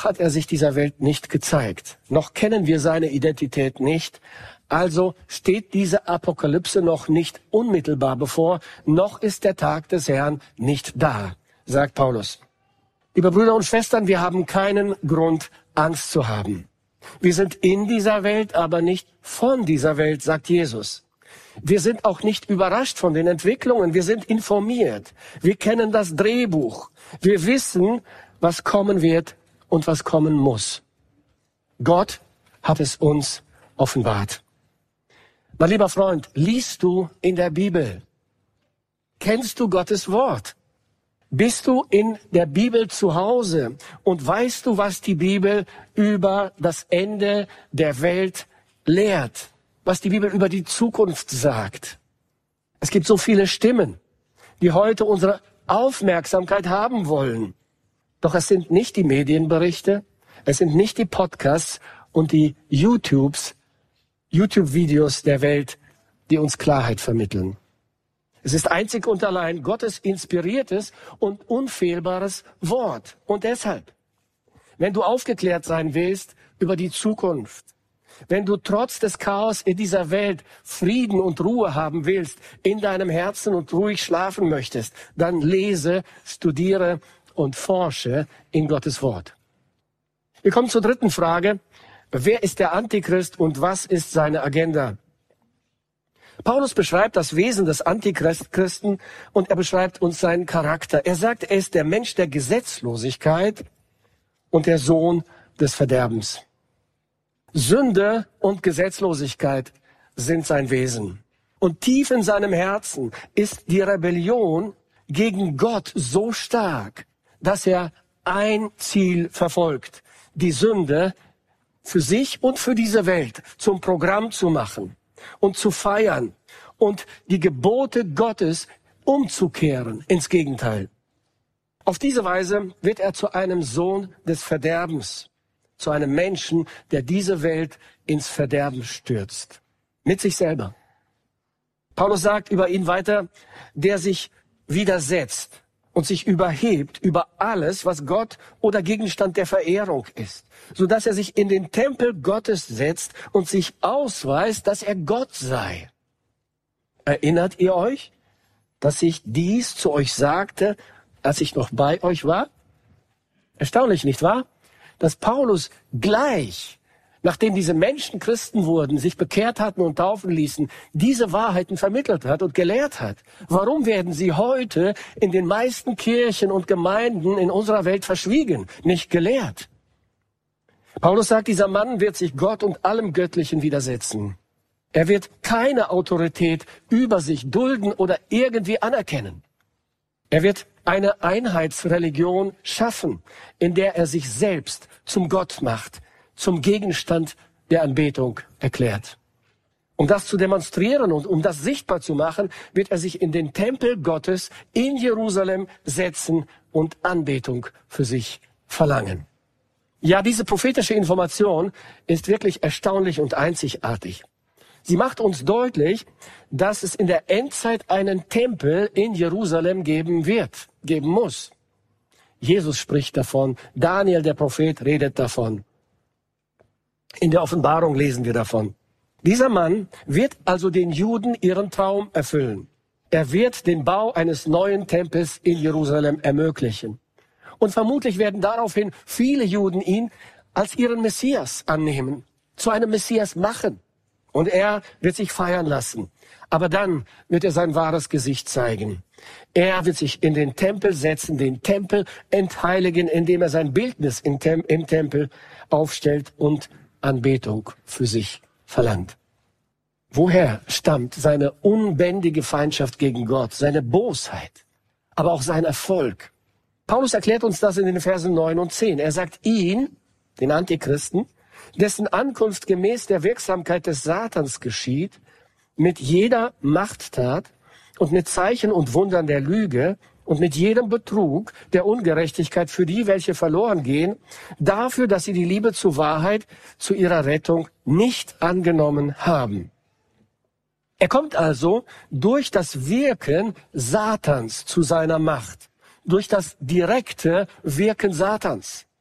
Noch hat er sich dieser Welt nicht gezeigt. Noch kennen wir seine Identität nicht. Also steht diese Apokalypse noch nicht unmittelbar bevor. Noch ist der Tag des Herrn nicht da, sagt Paulus. Liebe Brüder und Schwestern, wir haben keinen Grund, Angst zu haben. Wir sind in dieser Welt, aber nicht von dieser Welt, sagt Jesus. Wir sind auch nicht überrascht von den Entwicklungen. Wir sind informiert. Wir kennen das Drehbuch. Wir wissen, was kommen wird und was kommen muss. Gott hat es uns offenbart. Mein lieber Freund, liest du in der Bibel? Kennst du Gottes Wort? Bist du in der Bibel zu Hause und weißt du, was die Bibel über das Ende der Welt lehrt? Was die Bibel über die Zukunft sagt? Es gibt so viele Stimmen, die heute unsere Aufmerksamkeit haben wollen. Doch es sind nicht die Medienberichte, es sind nicht die Podcasts und die YouTube-Videos der Welt, die uns Klarheit vermitteln. Es ist einzig und allein Gottes inspiriertes und unfehlbares Wort. Und deshalb, wenn du aufgeklärt sein willst über die Zukunft, wenn du trotz des Chaos in dieser Welt Frieden und Ruhe haben willst, in deinem Herzen und ruhig schlafen möchtest, dann lese, studiere und forsche in Gottes Wort. Wir kommen zur dritten Frage. Wer ist der Antichrist und was ist seine Agenda? Paulus beschreibt das Wesen des Antichristen und er beschreibt uns seinen Charakter. Er sagt, er ist der Mensch der Gesetzlosigkeit und der Sohn des Verderbens. Sünde und Gesetzlosigkeit sind sein Wesen. Und tief in seinem Herzen ist die Rebellion gegen Gott so stark, dass er ein Ziel verfolgt, die Sünde für sich und für diese Welt zum Programm zu machen und zu feiern und die Gebote Gottes umzukehren ins Gegenteil. Auf diese Weise wird er zu einem Sohn des Verderbens, zu einem Menschen, der diese Welt ins Verderben stürzt, mit sich selber. Paulus sagt über ihn weiter, der sich widersetzt und sich überhebt über alles, was Gott oder Gegenstand der Verehrung ist, sodass er sich in den Tempel Gottes setzt und sich ausweist, dass er Gott sei. Erinnert ihr euch, dass ich dies zu euch sagte, als ich noch bei euch war? Erstaunlich, nicht wahr? Dass Paulus gleich, nachdem diese Menschen Christen wurden, sich bekehrt hatten und taufen ließen, diese Wahrheiten vermittelt hat und gelehrt hat. Warum werden sie heute in den meisten Kirchen und Gemeinden in unserer Welt verschwiegen, nicht gelehrt? Paulus sagt, dieser Mann wird sich Gott und allem Göttlichen widersetzen. Er wird keine Autorität über sich dulden oder irgendwie anerkennen. Er wird eine Einheitsreligion schaffen, in der er sich selbst zum Gott macht, zum Gegenstand der Anbetung erklärt. Um das zu demonstrieren und um das sichtbar zu machen, wird er sich in den Tempel Gottes in Jerusalem setzen und Anbetung für sich verlangen. Ja, diese prophetische Information ist wirklich erstaunlich und einzigartig. Sie macht uns deutlich, dass es in der Endzeit einen Tempel in Jerusalem geben muss. Jesus spricht davon, Daniel, der Prophet, redet davon. In der Offenbarung lesen wir davon. Dieser Mann wird also den Juden ihren Traum erfüllen. Er wird den Bau eines neuen Tempels in Jerusalem ermöglichen. Und vermutlich werden daraufhin viele Juden ihn als ihren Messias annehmen, zu einem Messias machen. Und er wird sich feiern lassen. Aber dann wird er sein wahres Gesicht zeigen. Er wird sich in den Tempel setzen, den Tempel entheiligen, indem er sein Bildnis im Tempel aufstellt und Anbetung für sich verlangt. Woher stammt seine unbändige Feindschaft gegen Gott, seine Bosheit, aber auch sein Erfolg? Paulus erklärt uns das in den Versen 9 und 10. Er sagt ihn, den Antichristen, dessen Ankunft gemäß der Wirksamkeit des Satans geschieht, mit jeder Machttat und mit Zeichen und Wundern der Lüge und mit jedem Betrug der Ungerechtigkeit für die, welche verloren gehen, dafür, dass sie die Liebe zur Wahrheit, zu ihrer Rettung nicht angenommen haben. Er kommt also durch das Wirken Satans zu seiner Macht, durch das direkte Wirken Satans.